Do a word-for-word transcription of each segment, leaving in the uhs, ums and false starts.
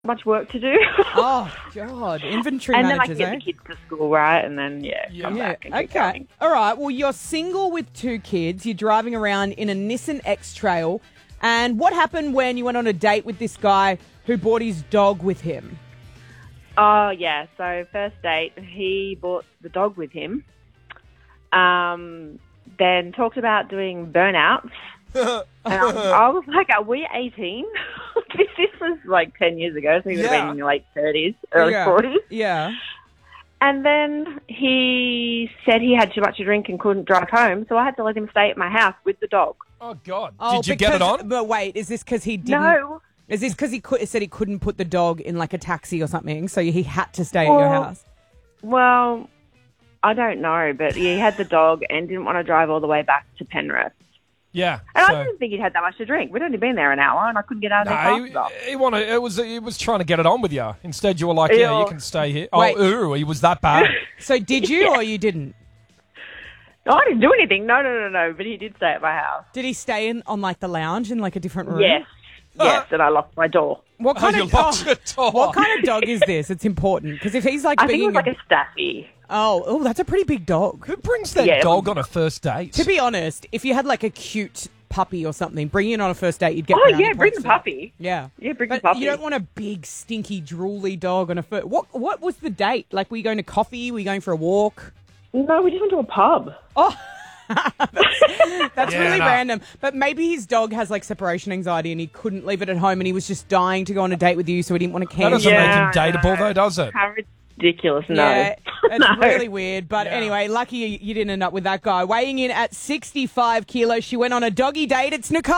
much work to do. Oh, God. Inventory and managers, then I eh? get the kids to school, right? And then, yeah, Yeah. come Yeah, back and keep okay. going. All right. Well, you're single with two kids. You're driving around in a Nissan X-Trail. And what happened when you went on a date with this guy who brought his dog with him? Oh, yeah. So first date, he brought the dog with him. Um, then talked about doing burnouts. and I, was, I was like, are we eighteen? this, this was like ten years ago, so he would have Yeah. been in your late thirties, early yeah. forties. Yeah. And then he said he had too much to drink and couldn't drive home, so I had to let him stay at my house with the dog. Oh, God. Oh, Did you get it because- on? But wait, is this because he didn't? No. Is this because he could, said he couldn't put the dog in like a taxi or something, so he had to stay at your Well, house? Well, I don't know, but he had the dog and didn't want to drive all the way back to Penrith. Yeah. And so- I didn't think he'd had that much to drink. We'd only been there an hour, and I couldn't get out of No, there he, fast enough. he wanted. It was. He was trying to get it on with you. Instead, you were like, "Yeah, Ew. you can stay here." Wait. Oh, ooh, he was that bad. So did you or you didn't? No, I didn't do anything. No, no, no, no. But he did stay at my house. Did he stay in on like the lounge in like a different room? Yes. Yes, and I locked my door. What Oh, kind you of locked oh, your door. What kind of dog is this? It's important because if he's like I think it being was like a staffy. oh oh that's a pretty big dog. Who brings their Yeah. dog on a first date? To be honest, if you had like a cute puppy or something, bringing it on a first date, you'd get. Oh, brownie yeah, bring points the for it. puppy. Yeah, Yeah, bring the but puppy. you don't want a big, stinky, drooly dog on a first. What What was the date? Like, were you going to coffee? Were you going for a walk? No, we just went to a pub. Oh, that's, that's Yeah, really no. random. But maybe his dog has like separation anxiety and he couldn't leave it at home and he was just dying to go on a date with you, so he didn't want to That cancel. doesn't Yeah, make him I dateable, know. though, does it? How ridiculous. No. Yeah, it's No. really weird. But Yeah. anyway, lucky you, you didn't end up with that guy. Weighing in at sixty-five kilos, she went on a doggy date. It's Nicole.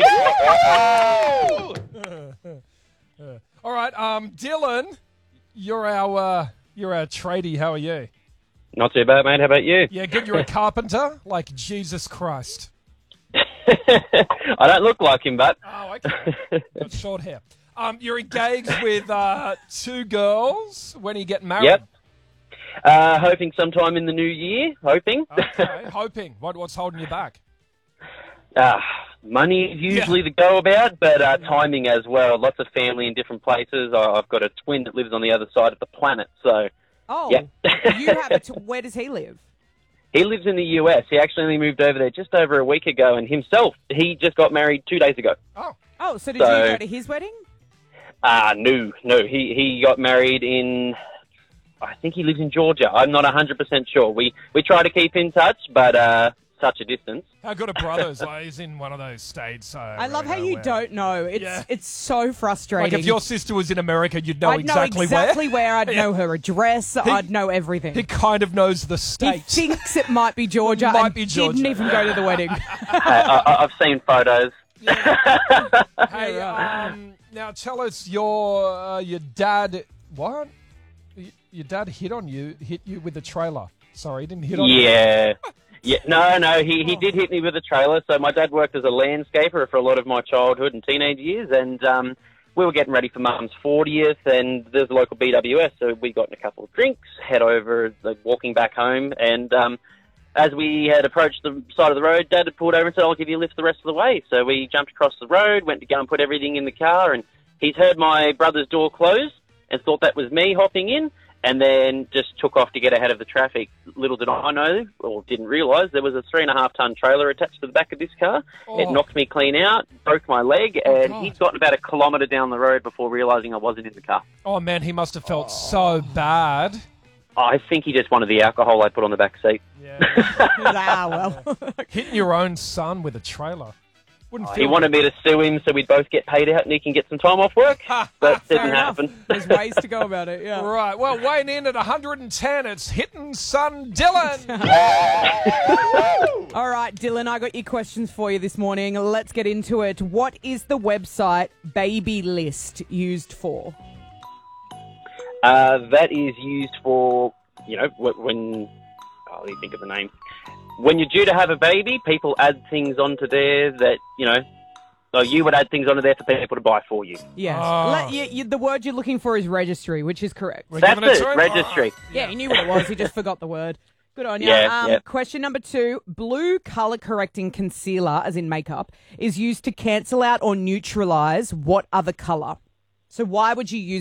All right, um, Dylan, you're our uh, you're our tradie. How are you? Not too bad, mate. How about you? Yeah, good. You're a carpenter, like Jesus Christ. I don't look like him, but Oh, okay. Got short hair. Um, you're engaged with uh, two girls. When are you getting married? Yep. uh, hoping sometime in the new year. Hoping. Okay, hoping. What, what's holding you back? uh, money is usually the go about, but uh, timing as well. Lots of family in different places. I- I've got a twin that lives on the other side of the planet, so Oh, Yeah. you have to, where does he live? he lives in the U S. He actually only moved over there just over a week ago, and himself, he just got married two days ago. Oh, Oh, so did So- you go to his wedding? Uh, no, no. He, he got married in, I think he lives in Georgia. I'm not one hundred percent sure. We, we try to keep in touch, but uh, such a distance. how good are brothers? Like, he's in one of those states. So I love how you don't know. It's Yeah. it's so frustrating. Like, if your sister was in America, you'd know I'd exactly, know exactly where. where. I'd know her address. I'd know everything. He kind of knows the He states. thinks it might be Georgia Might and be Georgia. didn't even go to the wedding. Hey, I, I- I've seen photos. Hey, Yeah, um, now tell us your uh, your dad. What? Y- Your dad hit on you, hit you with a trailer. Sorry, he didn't hit on you. Yeah. Yeah, no, no, he, he did hit me with a trailer. So my dad worked as a landscaper for a lot of my childhood and teenage years, and um, we were getting ready for Mum's fortieth, and there's a local B W S, so we got in a couple of drinks, head over, like, walking back home, and um, as we had approached the side of the road, Dad had pulled over and said, I'll give you a lift the rest of the way. So we jumped across the road, went to go and put everything in the car, and he's heard my brother's door close and thought that was me hopping in, and then just took off to get ahead of the traffic. Little did I know, or didn't realise, there was a three and a half ton trailer attached to the back of this car. It Oh. knocked me clean out, broke my leg, and God. he'd gotten about a kilometre down the road before realising I wasn't in the car. Oh man, he must have felt so bad. I think he just wanted the alcohol I put on the back seat. Yeah, ah, well. hitting your own son with a trailer wouldn't feel. He wanted me to sue him so we'd both get paid out and he can get some time off work. That didn't enough. happen. There's ways to go about it, yeah. Right, well, weighing in at one hundred ten, it's hitting son Dylan. All right, Dylan, I got your questions for you this morning. Let's get into it. What is the website Baby List used for? Uh, that is used for, you know, wh- when, oh, let me think of the name. When you're due to have a baby, people add things onto there that, you know, so you would add things onto there for people to buy for you. Yes. Oh. Let- you, you, the word you're looking for is registry, which is correct. We're That's giving it it, to him? registry. Yeah, he knew what it was. He just forgot the word. Good on you. Yeah, um, yeah. Question number two. Blue colour correcting concealer, as in makeup, is used to cancel out or neutralise what other colour? So why would you use